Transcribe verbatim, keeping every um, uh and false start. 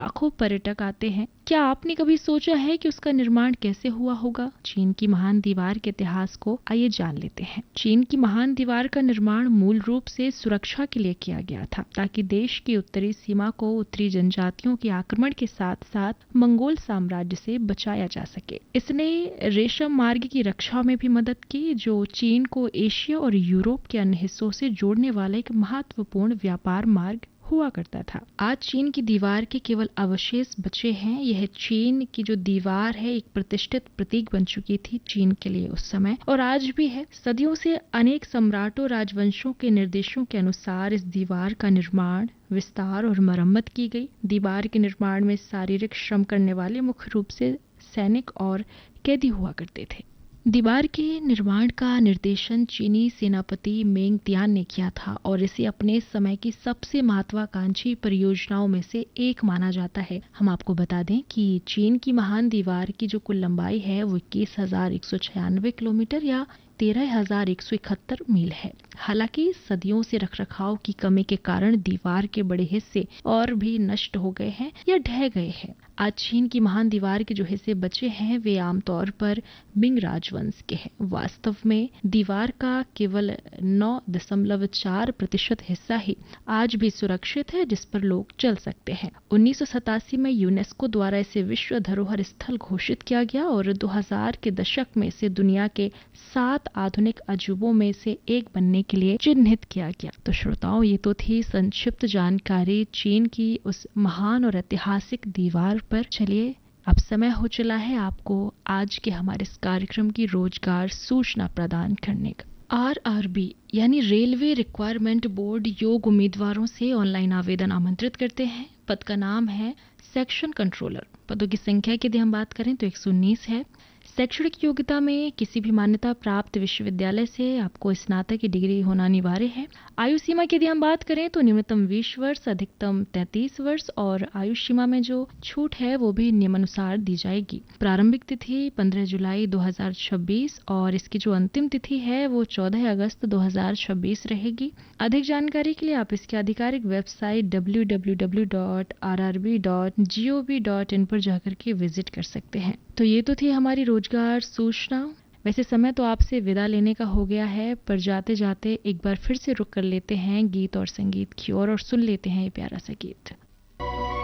लाखों पर्यटक आते हैं। क्या आपने कभी सोचा है कि उसका निर्माण कैसे हुआ होगा? चीन की महान दीवार के इतिहास को आइए जान लेते हैं। चीन की महान दीवार का निर्माण मूल रूप से सुरक्षा के लिए किया गया था, ताकि देश की उत्तरी सीमा को उत्तरी जनजातियों के आक्रमण के साथ साथ मंगोल साम्राज्य से बचाया जा सके। इसने रेशम मार्ग की रक्षा में भी मदद की, जो चीन को एशिया और यूरोप के अन्य हिस्सों से जोड़ने वाला एक महत्वपूर्ण व्यापार मार्ग हुआ करता था। आज चीन की दीवार के केवल अवशेष बचे हैं। यह चीन की जो दीवार है एक प्रतिष्ठित प्रतीक बन चुकी थी चीन के लिए उस समय, और आज भी है। सदियों से अनेक सम्राटों राजवंशों के निर्देशों के अनुसार इस दीवार का निर्माण, विस्तार और मरम्मत की गई। दीवार के निर्माण में शारीरिक श्रम करने वाले मुख्य रूप से सैनिक और कैदी हुआ करते थे। दीवार के निर्माण का निर्देशन चीनी सेनापति मेंग तियान ने किया था और इसे अपने समय की सबसे महत्वाकांक्षी परियोजनाओं में से एक माना जाता है। हम आपको बता दें कि चीन की महान दीवार की जो कुल लंबाई है वो इक्कीस हजार एक सौ छियानवे किलोमीटर या तेरह हजार एक सौ इकहत्तर मील है। हालांकि सदियों से रखरखाव की कमी के कारण दीवार के बड़े हिस्से और भी नष्ट हो गए हैं या ढह गए हैं। आज चीन की महान दीवार के जो हिस्से बचे हैं वे आमतौर पर मिंग राजवंश के हैं। वास्तव में दीवार का केवल नौ दशमलव चार प्रतिशत हिस्सा ही आज भी सुरक्षित है, जिस पर लोग चल सकते हैं। उन्नीस सौ सतासी में यूनेस्को द्वारा इसे विश्व धरोहर स्थल घोषित किया गया और दो हज़ार के दशक में इसे दुनिया के सात आधुनिक अजूबों में से एक बनने के लिए चिन्हित किया गया। तो श्रोताओं, ये तो थी संक्षिप्त जानकारी चीन की उस महान और ऐतिहासिक दीवार पर। चलिए, अब समय हो चला है आपको आज के हमारे इस कार्यक्रम की रोजगार सूचना प्रदान करने का। आर आर बी यानी रेलवे रिक्वायरमेंट बोर्ड योग्य उम्मीदवारों से ऑनलाइन आवेदन आमंत्रित करते हैं। पद का नाम है सेक्शन कंट्रोलर। पदों की संख्या की यदि हम बात करें तो एक सौ उन्नीस है। शैक्षणिक योग्यता में किसी भी मान्यता प्राप्त विश्वविद्यालय से आपको स्नातक की डिग्री होना अनिवार्य है। आयु सीमा की यदि हम बात करें तो न्यूनतम बीस वर्ष, अधिकतम तैंतीस वर्ष, और आयु सीमा में जो छूट है वो भी नियमानुसार दी जाएगी। प्रारंभिक तिथि पंद्रह जुलाई दो हज़ार छब्बीस और इसकी जो अंतिम तिथि है वो चौदह अगस्त दो हज़ार छब्बीस रहेगी। अधिक जानकारी के लिए आप इसकी आधिकारिक website W W W dot are R B dot G O V dot in पर जाकर के विजिट कर सकते हैं। तो ये तो थी हमारी रोजगार सूचना। वैसे समय तो आपसे विदा लेने का हो गया है, पर जाते जाते एक बार फिर से रुक कर लेते हैं गीत और संगीत की ओर और सुन लेते हैं ये प्यारा सा गीत।